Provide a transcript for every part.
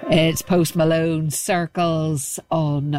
It's Post Malone, Circles on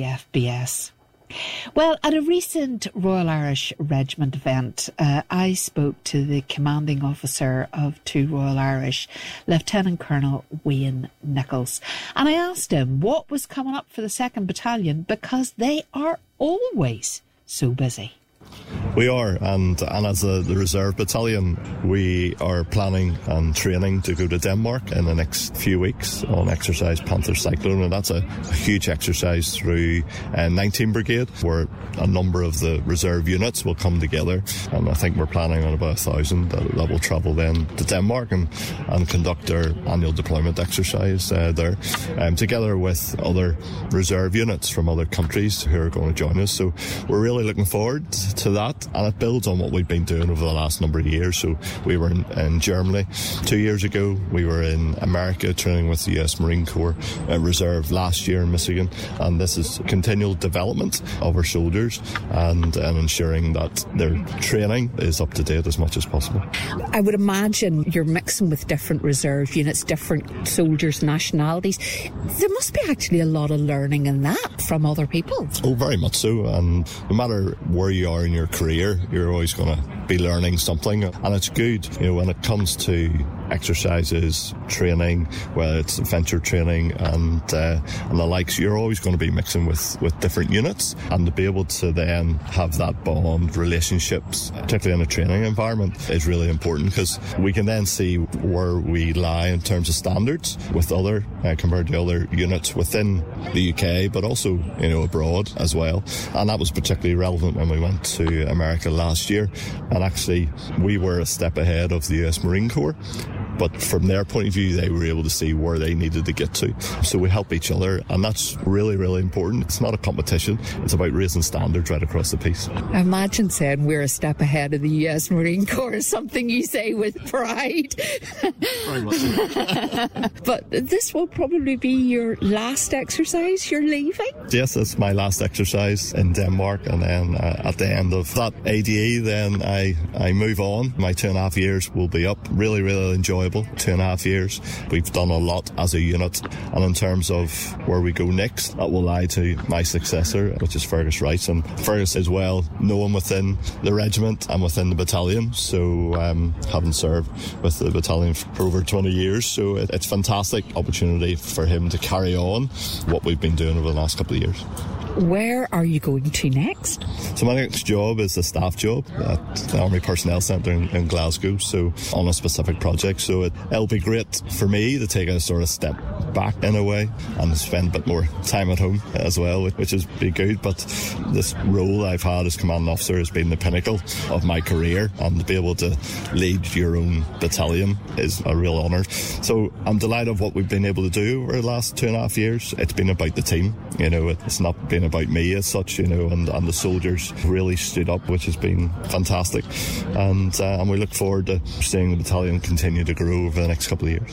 BFBS. Well, at a recent Royal Irish Regiment event, I spoke to the commanding officer of 2 Royal Irish, Lieutenant Colonel Wayne Nichols. And I asked him what was coming up for the 2nd Battalion, because they are always so busy. We are, and as the Reserve Battalion, we are planning and training to go to Denmark in the next few weeks on Exercise Panther Cyclone, and that's a huge exercise through 19 Brigade, where a number of the reserve units will come together, and I think we're planning on about 1,000 that will travel then to Denmark and conduct their annual deployment exercise there, together with other reserve units from other countries who are going to join us. So we're really looking forward to that, and it builds on what we've been doing over the last number of years. So we were in Germany 2 years ago, we were in America training with the US Marine Corps Reserve last year in Michigan, and this is continual development of our soldiers and ensuring that their training is up to date as much as possible. I would imagine you're mixing with different reserve units, different soldiers' nationalities. There must be actually a lot of learning in that from other people. Oh, very much so, and no matter where you are in your career, you're always going to be learning something, and it's good, when it comes to exercises, training, whether it's adventure training and the likes, you're always going to be mixing with different units, and to be able to then have that bond, relationships, particularly in a training environment, is really important, because we can then see where we lie in terms of standards with other, compared to other units within the UK, but also, abroad as well. And that was particularly relevant when we went to America last year, and actually we were a step ahead of the US Marine Corps. But from their point of view, they were able to see where they needed to get to. So we help each other, and that's really, really important. It's not a competition. It's about raising standards right across the piece. I imagine saying we're a step ahead of the US Marine Corps is something you say with pride. Very much so. But this will probably be your last exercise you're leaving? Yes, it's my last exercise in Denmark, and then at the end of that ADE, then I move on. My 2.5 years will be up. Really, really enjoyable. 2.5 years. We've done a lot as a unit, and in terms of where we go next, that will lie to my successor, which is Fergus Rice. And Fergus is well known within the regiment and within the battalion, so having served with the battalion for over 20 years, so it's a fantastic opportunity for him to carry on what we've been doing over the last couple of years. Where are you going to next? So my next job is a staff job at the Army Personnel Centre in Glasgow, so on a specific project. So it'll be great for me to take a sort of step back in a way and spend a bit more time at home as well, which has been good. But this role I've had as commanding officer has been the pinnacle of my career, and to be able to lead your own battalion is a real honour. So I'm delighted of what we've been able to do over the last 2.5 years. It's been about the team, it's not been about me as such, and the soldiers really stood up, which has been fantastic, and we look forward to seeing the battalion continue to grow over the next couple of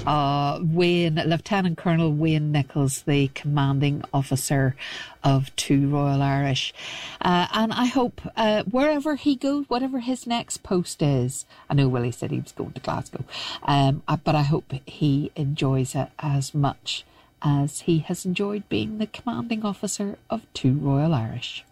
years. Lieutenant Colonel Wayne Nichols, the commanding officer of 2 Royal Irish, and I hope wherever he goes, whatever his next post is, I know Willie said he was going to Glasgow, but I hope he enjoys it as much as he has enjoyed being the commanding officer of 2 Royal Irish.